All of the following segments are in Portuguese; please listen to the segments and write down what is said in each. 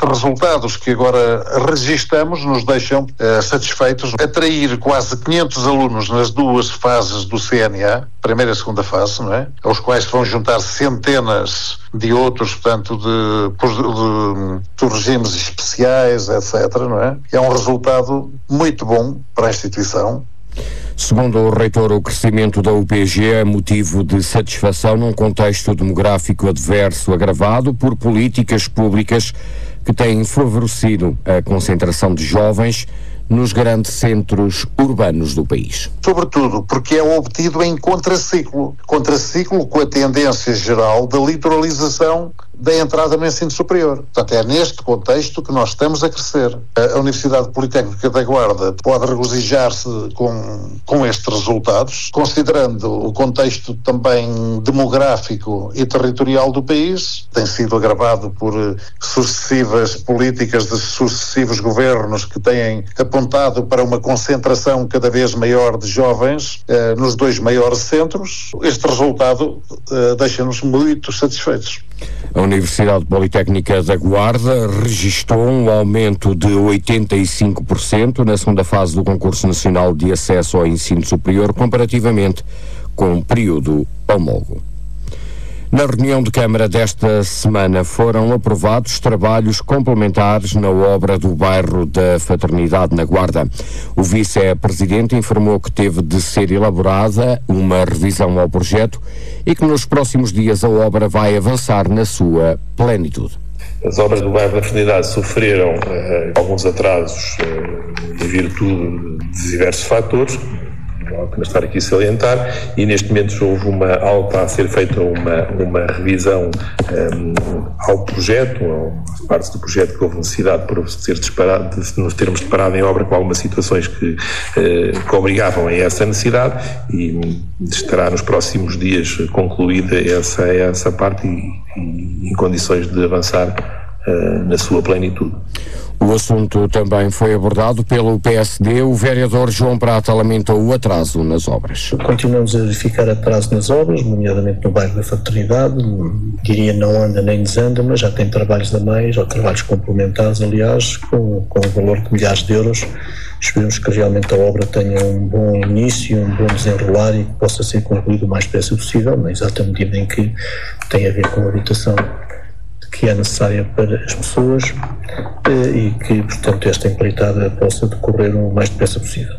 estes resultados que agora registamos nos deixam satisfeitos. Atrair quase 500 alunos nas duas fases do CNA, primeira e segunda fase, não é? Aos quais se vão juntar centenas de outros, portanto, de regimes especiais, etc., não é? É um resultado muito bom para a instituição. Segundo o reitor, o crescimento da UPG é motivo de satisfação num contexto demográfico adverso agravado por políticas públicas que têm favorecido a concentração de jovens nos grandes centros urbanos do país. Sobretudo porque é obtido em contraciclo com a tendência geral da litoralização da entrada no ensino superior. Portanto, é neste contexto que nós estamos a crescer. A Universidade Politécnica da Guarda pode regozijar-se com estes resultados, considerando o contexto também demográfico e territorial do país. Tem sido agravado por sucessivas políticas de sucessivos governos que têm apontado para uma concentração cada vez maior de jovens nos dois maiores centros. Este resultado deixa-nos muito satisfeitos. A Universidade Politécnica da Guarda registrou um aumento de 85% na segunda fase do Concurso Nacional de Acesso ao Ensino Superior, comparativamente com o período homólogo. Na reunião de Câmara desta semana foram aprovados trabalhos complementares na obra do bairro da Fraternidade na Guarda. O vice-presidente informou que teve de ser elaborada uma revisão ao projeto e que nos próximos dias a obra vai avançar na sua plenitude. As obras do bairro da Fraternidade sofreram alguns atrasos em virtude de diversos fatores, não vou estar aqui a salientar, e neste momento está a ser feita uma revisão ao projeto, às partes do projeto que houve necessidade por nos termos deparado em obra com algumas situações que obrigavam a essa necessidade, e estará nos próximos dias concluída essa parte e em condições de avançar na sua plenitude. O assunto também foi abordado pelo PSD. O vereador João Prata lamentou o atraso nas obras. Continuamos a verificar atraso nas obras, nomeadamente no bairro da Fraternidade. Diria não anda nem desanda, mas já tem trabalhos a mais, ou trabalhos complementares, aliás, com o valor de milhares de euros. Esperamos que realmente a obra tenha um bom início, um bom desenrolar e que possa ser concluído o mais depressa possível, na exata medida em que tem a ver com a habitação que é necessária para as pessoas e que, portanto, esta empreitada possa decorrer o mais depressa possível.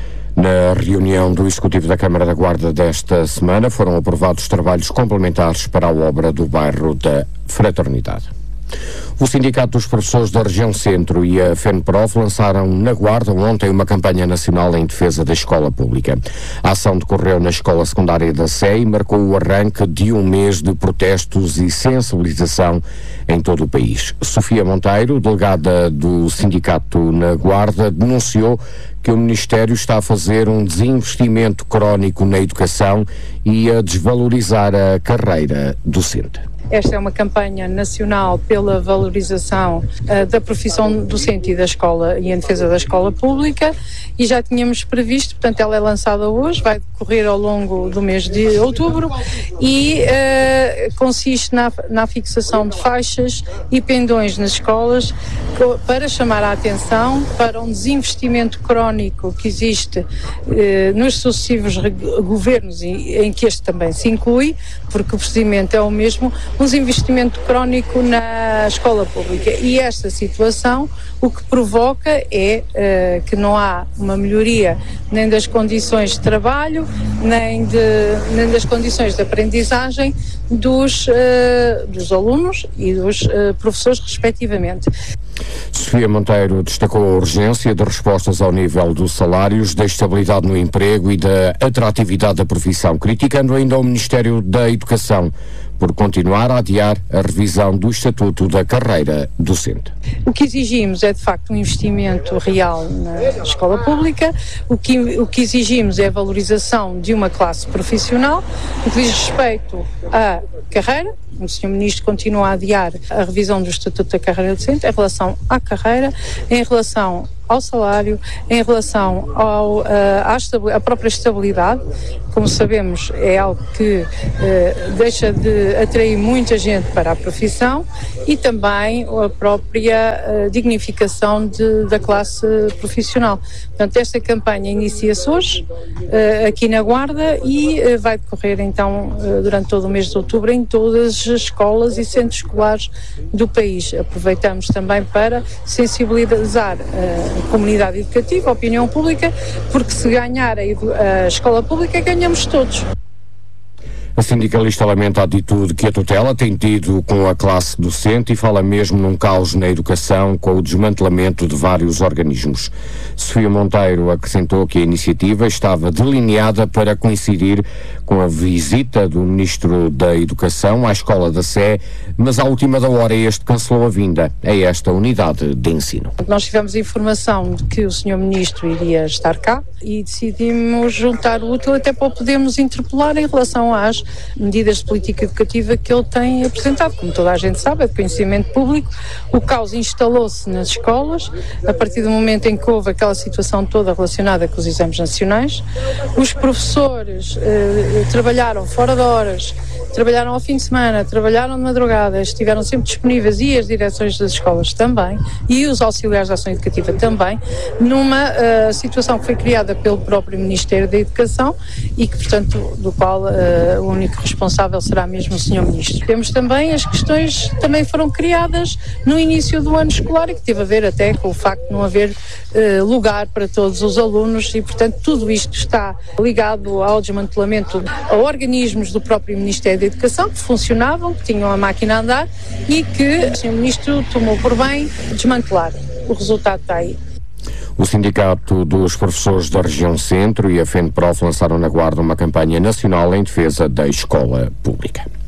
Na reunião do Executivo da Câmara da Guarda desta semana foram aprovados trabalhos complementares para a obra do bairro da Fraternidade. O Sindicato dos Professores da Região Centro e a FENPROF lançaram na Guarda ontem uma campanha nacional em defesa da escola pública. A ação decorreu na Escola Secundária da Sé e marcou o arranque de um mês de protestos e sensibilização em todo o país. Sofia Monteiro, delegada do sindicato na Guarda, denunciou que o Ministério está a fazer um desinvestimento crónico na educação e a desvalorizar a carreira docente. Esta é uma campanha nacional pela valorização da profissão docente e da escola e em defesa da escola pública, e já tínhamos previsto, portanto ela é lançada hoje, vai decorrer ao longo do mês de outubro e consiste na fixação de faixas e pendões nas escolas para chamar a atenção para um desinvestimento crónico que existe nos sucessivos governos, e em que este também se inclui, porque o procedimento é o mesmo, um desinvestimento crónico na escola pública, e esta situação o que provoca é que não há uma melhoria nem das condições de trabalho, nem das condições de aprendizagem dos alunos e dos professores respectivamente. Sofia Monteiro destacou a urgência de respostas ao nível dos salários, da estabilidade no emprego e da atratividade da profissão, criticando ainda o Ministério da Educação por continuar a adiar a revisão do Estatuto da Carreira Docente. O que exigimos é, de facto, um investimento real na escola pública, o que exigimos é a valorização de uma classe profissional, o que diz respeito à carreira. O Sr. Ministro continua a adiar a revisão do Estatuto da Carreira Docente em relação à carreira, em relação ao salário, em relação à própria estabilidade. Como sabemos, é algo que deixa de atrair muita gente para a profissão, e também a própria dignificação da classe profissional. Portanto, esta campanha inicia-se hoje, aqui na Guarda, e vai decorrer então durante todo o mês de outubro em todas as escolas e centros escolares do país. Aproveitamos também para sensibilizar a comunidade educativa, a opinião pública, porque se ganhar a escola pública, ganhamos todos. A sindicalista lamenta a atitude que a tutela tem tido com a classe docente e fala mesmo num caos na educação, com o desmantelamento de vários organismos. Sofia Monteiro acrescentou que a iniciativa estava delineada para coincidir com a visita do Ministro da Educação à Escola da Sé, mas à última da hora este cancelou a vinda a esta unidade de ensino. Nós tivemos informação de que o Sr. Ministro iria estar cá e decidimos juntar o útil até para o podermos interpelar em relação às medidas de política educativa que ele tem apresentado. Como toda a gente sabe, é de conhecimento público, o caos instalou-se nas escolas a partir do momento em que houve aquela situação toda relacionada com os exames nacionais. Os professores trabalharam fora de horas, trabalharam ao fim de semana, trabalharam de madrugada, estiveram sempre disponíveis, e as direções das escolas também, e os auxiliares de ação educativa também, numa situação que foi criada pelo próprio Ministério da Educação e que, portanto, do qual o único responsável será mesmo o Sr. Ministro. Temos também as questões que também foram criadas no início do ano escolar e que teve a ver até com o facto de não haver lugar para todos os alunos, e, portanto, tudo isto está ligado ao desmantelamento a organismos do próprio Ministério da Educação que funcionavam, que tinham a máquina a andar e que o Sr. Ministro tomou por bem desmantelar. O resultado está aí. O Sindicato dos Professores da Região Centro e a FENPROF lançaram na Guarda uma campanha nacional em defesa da escola pública.